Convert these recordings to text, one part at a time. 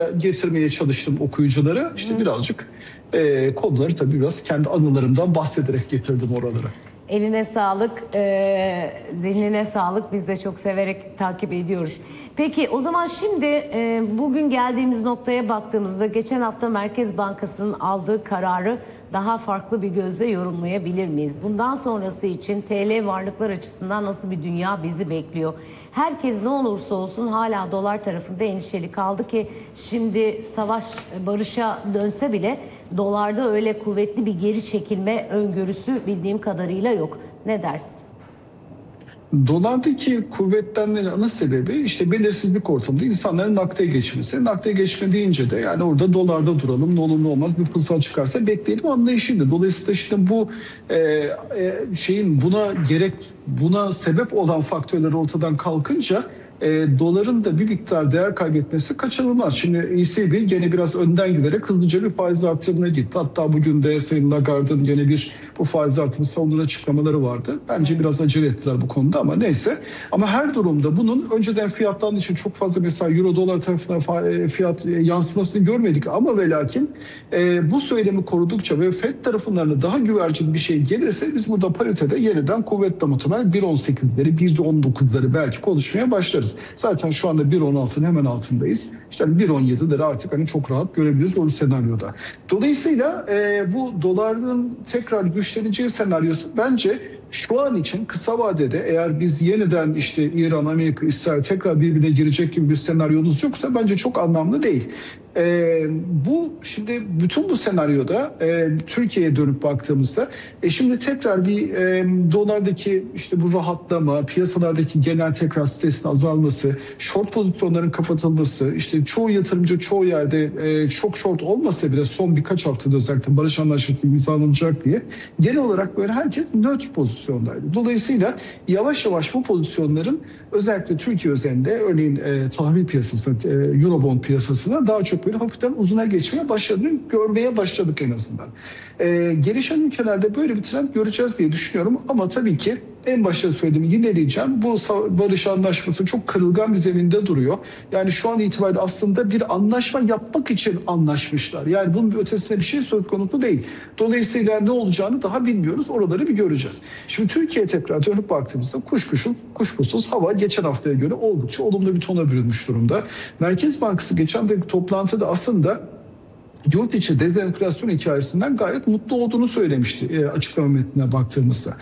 getirmeye çalıştım okuyucuları. İşte birazcık konuları tabii biraz kendi anılarımdan bahsederek getirdim oralara. Eline sağlık, zihnine sağlık. Biz de çok severek takip ediyoruz. Peki o zaman şimdi bugün geldiğimiz noktaya baktığımızda geçen hafta Merkez Bankası'nın aldığı kararı daha farklı bir gözle yorumlayabilir miyiz? Bundan sonrası için TL varlıklar açısından nasıl bir dünya bizi bekliyor? Herkes ne olursa olsun hala dolar tarafında endişeli kaldı ki şimdi savaş barışa dönse bile dolarda öyle kuvvetli bir geri çekilme öngörüsü bildiğim kadarıyla yok. Ne dersin? Dolardaki kuvvetlenmenin ana sebebi işte belirsizlik ortamında insanların nakde geçmesi. Nakde geçme deyince de yani orada dolarda duralım, ne olur ne olmaz bir fırsat çıkarsa bekleyelim anlayışıydı. Dolayısıyla işte bu şeyin buna sebep olan faktörler ortadan kalkınca doların da bir miktar değer kaybetmesi kaçınılmaz. Şimdi ECB gene biraz önden giderek hızlıca bir faiz artırımına gitti. Hatta bugün de Sayın Lagarde'ın gene bu faiz artımı savunan açıklamaları vardı. Bence biraz acele ettiler bu konuda ama neyse. Ama her durumda bunun önceden fiyatlandığı için çok fazla mesela euro dolar tarafına fiyat yansımasını görmedik ama ve lakin bu söylemi korudukça ve FED tarafından daha güvercin bir şey gelirse biz burada paritede yeniden kuvvetle muhtemelen 1.18'leri 1.19'ları belki konuşmaya başlarız. Zaten şu anda 1.16'nın hemen altındayız. İşte 1.17'leri artık hani çok rahat görebiliriz o senaryoda. Dolayısıyla bu doların tekrar güçleneceği senaryosu bence şu an için kısa vadede eğer biz yeniden işte İran, Amerika, İsrail tekrar birbirine girecek gibi bir senaryonuz yoksa bence çok anlamlı değil. Bu şimdi bütün bu senaryoda Türkiye'ye dönüp baktığımızda şimdi tekrar bir dolardaki işte bu rahatlama, piyasalardaki genel tekrar stresin azalması, short pozisyonların kapatılması, işte çoğu yatırımcı çoğu yerde çok short olmasa bile son birkaç haftada özellikle barış anlaşması imzalanacak diye genel olarak böyle herkes nötr pozisyondaydı. Dolayısıyla yavaş yavaş bu pozisyonların özellikle Türkiye özelinde örneğin tahvil piyasası, Eurobond piyasasına daha çok böyle hafiften uzuna geçmeye başladığını görmeye başladık en azından. Gelişen ülkelerde böyle bir trend göreceğiz diye düşünüyorum ama tabii ki en başta söylediğimi yineleyeceğim. Bu barış anlaşması çok kırılgan bir zeminde duruyor. Yani şu an itibariyle aslında bir anlaşma yapmak için anlaşmışlar. Yani bunun ötesinde bir şey söz konusu değil. Dolayısıyla ne olacağını daha bilmiyoruz. Oraları bir göreceğiz. Şimdi Türkiye'ye tekrar dönüp baktığımızda kuşkusuz hava geçen haftaya göre oldukça olumlu bir tona bürünmüş durumda. Merkez Bankası geçen de toplantıda aslında yurt içi dezenflasyon hikayesinden gayet mutlu olduğunu söylemişti açıklama metnine baktığımızda.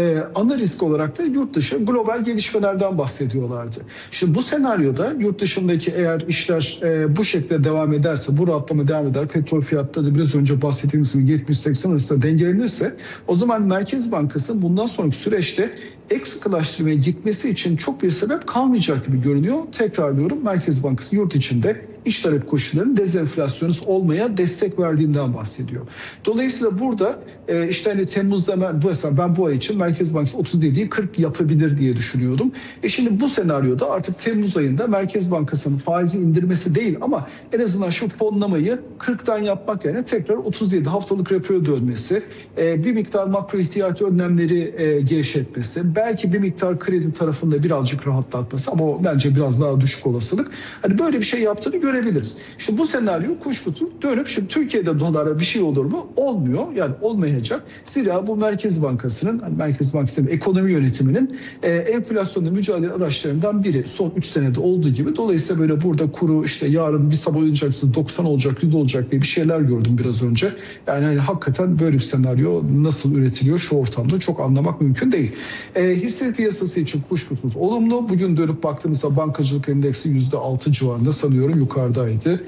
Ana risk olarak da yurt dışı global gelişmelerden bahsediyorlardı. Şimdi bu senaryoda yurt dışındaki eğer işler bu şekilde devam ederse, bu rahatlama devam eder, petrol fiyatları da biraz önce bahsettiğimiz gibi 70-80 arasında dengelenirse o zaman Merkez Bankası bundan sonraki süreçte ek sıkılaştırmaya gitmesi için çok bir sebep kalmayacak gibi görünüyor. Tekrarlıyorum, Merkez Bankası yurt içinde iş talep koşullarının dezenflasyonist olmaya destek verdiğinden bahsediyor. Dolayısıyla burada işte hani Temmuz'da mesela ben bu ay için Merkez Bankası 37'yi 40 yapabilir diye düşünüyordum. Şimdi bu senaryoda artık Temmuz ayında Merkez Bankası'nın faizi indirmesi değil ama en azından şu fonlamayı 40'tan yapmak yerine tekrar 37 haftalık repoya dönmesi, bir miktar makro ihtiyati önlemleri gevşetmesi, belki bir miktar kredi tarafında birazcık rahatlatması ama o bence biraz daha düşük olasılık. Hani böyle bir şey yaptığını görebiliriz. İşte bu senaryo kuşkusuz dönüp şimdi Türkiye'de dolara bir şey olur mu? Olmuyor. Yani olmayacak. Zira bu Merkez Bankası'nın, Merkez Bankası'nın ekonomi yönetiminin enflasyonla mücadele araçlarından biri. Son 3 senede olduğu gibi. Dolayısıyla böyle burada kuru işte yarın bir sabah oynayacaksınız 90 olacak, 100 olacak diye bir şeyler gördüm biraz önce. Yani hani hakikaten böyle bir senaryo nasıl üretiliyor şu ortamda çok anlamak mümkün değil. Hisse piyasası için kuşkusuz olumlu. Bugün dönüp baktığımızda bankacılık endeksi %6 civarında sanıyorum yukarıdaydı.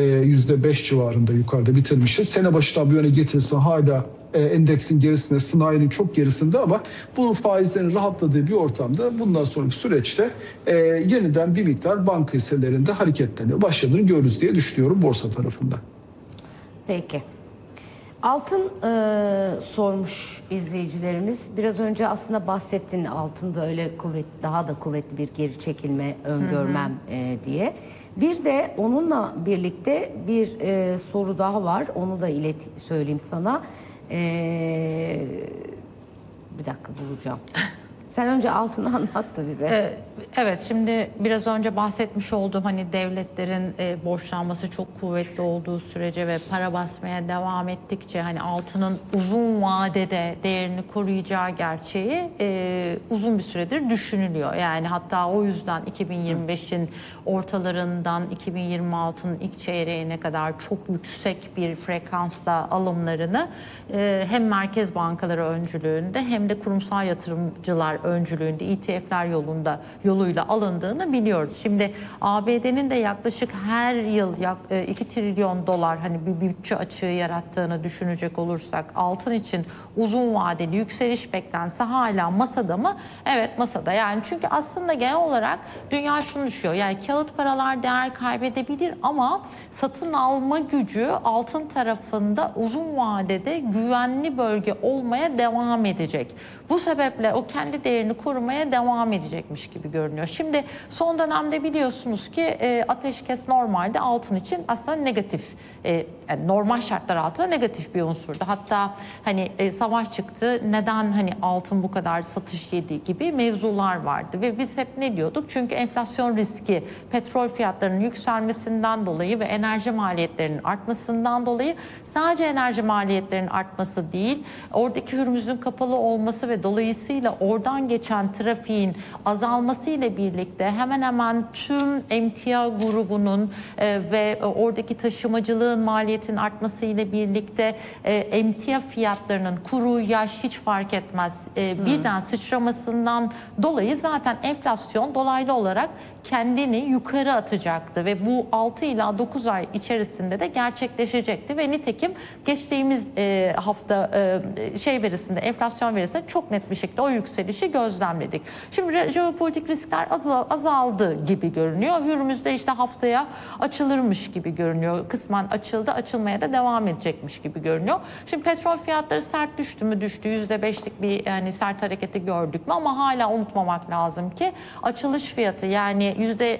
%5 civarında yukarıda bitirmişiz. Sene başından bir yöne getirirse hala endeksin gerisinde, sınavinin çok gerisinde ama bu faizlerin rahatladığı bir ortamda bundan sonraki süreçte yeniden bir miktar banka hisselerinde hareketlenmeye başladığını görürüz diye düşünüyorum borsa tarafında. Peki. Altın sormuş izleyicilerimiz. Biraz önce aslında bahsettin altında öyle daha da kuvvetli bir geri çekilme öngörmem diye. Bir de onunla birlikte bir soru daha var. Onu da söyleyeyim sana. Bir dakika bulacağım. Sen önce altını anlattı bize. Evet, şimdi biraz önce bahsetmiş olduğum hani devletlerin borçlanması çok kuvvetli olduğu sürece ve para basmaya devam ettikçe hani altının uzun vadede değerini koruyacağı gerçeği uzun bir süredir düşünülüyor. Yani hatta o yüzden 2025'in ortalarından 2026'nın ilk çeyreğine kadar çok yüksek bir frekansla alımlarını hem merkez bankaları öncülüğünde hem de kurumsal yatırımcılar öncülüğünde ETF'ler yoluyla alındığını biliyoruz. Şimdi ABD'nin de yaklaşık her yıl 2 trilyon dolar hani bir bütçe açığı yarattığını düşünecek olursak altın için uzun vadeli yükseliş beklentisi hala masada mı? Evet, masada. Yani çünkü aslında genel olarak dünya şunu düşüyor. Yani kağıt paralar değer kaybedebilir ama satın alma gücü altın tarafında uzun vadede güvenli bölge olmaya devam edecek. Bu sebeple o kendi değerini korumaya devam edecekmiş gibi görünüyor. Şimdi son dönemde biliyorsunuz ki ateşkes normalde altın için aslında negatif, yani normal şartlar altında negatif bir unsurdu. Hatta hani savaş çıktı, neden hani altın bu kadar satış yedi gibi mevzular vardı ve biz hep ne diyorduk? Çünkü enflasyon riski, petrol fiyatlarının yükselmesinden dolayı ve enerji maliyetlerinin artmasından dolayı, sadece enerji maliyetlerinin artması değil, oradaki Hürmüz'ün kapalı olması ve dolayısıyla oradan geçen trafiğin azalması ile birlikte hemen hemen tüm emtia grubunun ve oradaki taşımacılığın maliyetinin artması ile birlikte emtia fiyatlarının kuru, yaş hiç fark etmez birden sıçramasından dolayı zaten enflasyon dolaylı olarak kendini yukarı atacaktı ve bu 6 ila 9 ay içerisinde de gerçekleşecekti ve nitekim geçtiğimiz hafta verisinde, enflasyon verisinde çok net bir şekilde o yükselişi gözlemledik. Şimdi jeopolitik riskler azaldı gibi görünüyor. Hürmüz'de işte haftaya açılırmış gibi görünüyor. Kısmen açıldı, açılmaya da devam edecekmiş gibi görünüyor. Şimdi petrol fiyatları sert düştü mü? Düştü. %5'lik bir yani sert hareketi gördük mü? Ama hala unutmamak lazım ki açılış fiyatı, yani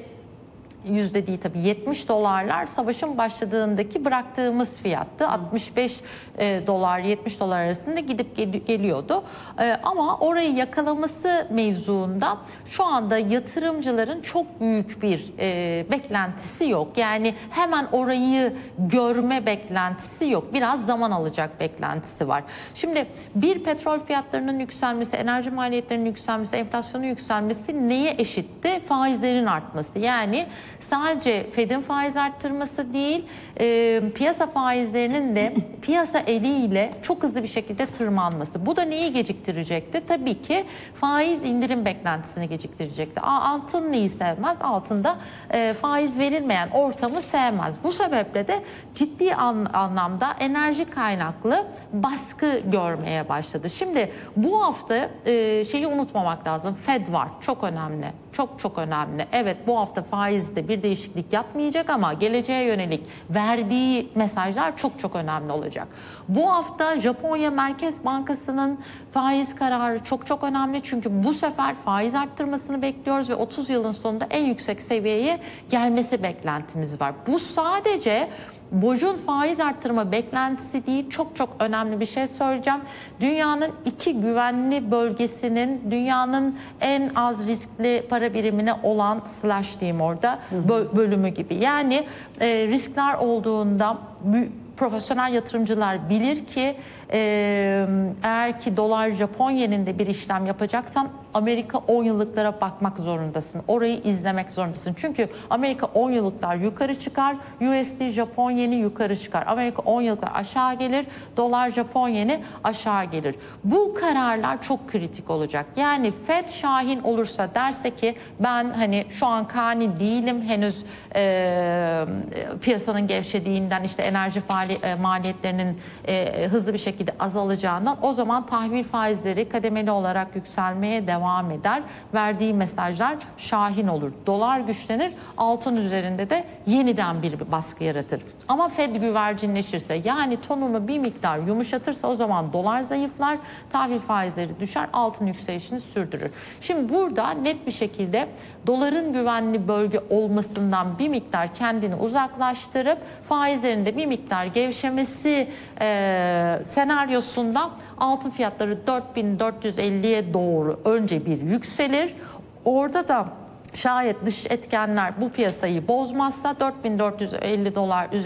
yüzde değil tabii, 70 dolarlar savaşın başladığındaki bıraktığımız fiyattı. 65 dolar 70 dolar arasında gidip geliyordu. Ama orayı yakalaması mevzuunda şu anda yatırımcıların çok büyük bir beklentisi yok. Yani hemen orayı görme beklentisi yok. Biraz zaman alacak beklentisi var. Şimdi bir, petrol fiyatlarının yükselmesi, enerji maliyetlerinin yükselmesi, enflasyonun yükselmesi neye eşitti? Faizlerin artması. Yani sadece Fed'in faiz arttırması değil, piyasa faizlerinin de piyasa eliyle çok hızlı bir şekilde tırmanması. Bu da neyi geciktirecekti? Tabii ki faiz indirim beklentisini geciktirecekti. Altın neyi sevmez? Altında faiz verilmeyen ortamı sevmez. Bu sebeple de ciddi anlamda enerji kaynaklı baskı görmeye başladı. Şimdi bu hafta şeyi unutmamak lazım. Fed var. Çok önemli. Çok önemli. Evet, bu hafta faizde bir değişiklik yapmayacak ama geleceğe yönelik verdiği mesajlar çok önemli olacak. Bu hafta Japonya Merkez Bankası'nın faiz kararı çok önemli. Çünkü bu sefer faiz arttırmasını bekliyoruz ve 30 yılın sonunda en yüksek seviyeye gelmesi beklentimiz var. Bu sadece BOJ'un faiz arttırma beklentisi değil, çok önemli bir şey söyleyeceğim. Dünyanın 2 güvenli bölgesinin dünyanın en az riskli para birimine olan slash diyeyim orada bölümü gibi. Yani riskler olduğunda profesyonel yatırımcılar bilir ki eğer ki dolar Japon yeninde bir işlem yapacaksan Amerika 10 yıllıklara bakmak zorundasın. Orayı izlemek zorundasın. Çünkü Amerika 10 yıllıklar yukarı çıkar, USD Japon yeni yukarı çıkar. Amerika 10 yıllıklar aşağı gelir, dolar Japon yeni aşağı gelir. Bu kararlar çok kritik olacak. Yani Fed şahin olursa, derse ki ben hani şu an kani değilim henüz, piyasanın gevşediğinden, işte enerji maliyetlerinin hızlı bir şekilde azalacağından, o zaman tahvil faizleri kademeli olarak yükselmeye devam eder. Verdiği mesajlar şahin olur. Dolar güçlenir, altın üzerinde de yeniden bir baskı yaratır. Ama Fed güvercinleşirse, yani tonunu bir miktar yumuşatırsa, o zaman dolar zayıflar, tahvil faizleri düşer, altın yükselişini sürdürür. Şimdi burada net bir şekilde doların güvenli bölge olmasından bir miktar kendini uzaklaştırıp faizlerin de bir miktar gevşemesi senaryosunda altın fiyatları 4450'ye doğru önce bir yükselir. Orada da şayet dış etkenler bu piyasayı bozmazsa 4.450 dolar üzerinde